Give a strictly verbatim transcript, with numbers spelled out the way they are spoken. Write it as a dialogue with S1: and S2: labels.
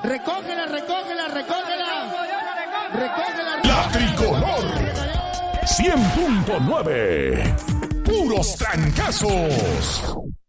S1: Recógela, recógela, recógela. Recógela.
S2: La tricolor. cien punto nueve. Puros trancazos.